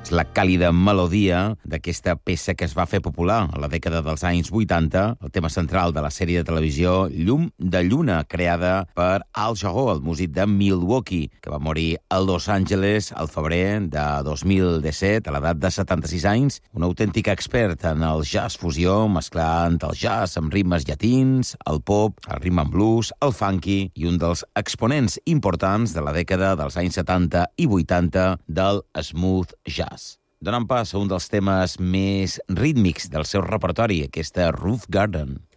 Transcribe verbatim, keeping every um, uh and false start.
És la càlida melodia d'aquesta peça que es va fer popular a la dècada dels anys vuitanta, el tema central de la sèrie de televisió Llum de Lluna, creada per Al Jarreau, el músic de Milwaukee, que va morir a Los Angeles al febrer de dos mil disset, a l'edat de setanta-sis anys, un autèntic expert en el jazz fusió, mesclant el jazz amb ritmes llatins, el pop, el rhythm and blues, el funky, i un dels exponents importants de la dècada dels anys setanta i vuitanta del smooth jazz. Donant pas a un dels temes més rítmics del seu repertori, aquesta Roof Garden.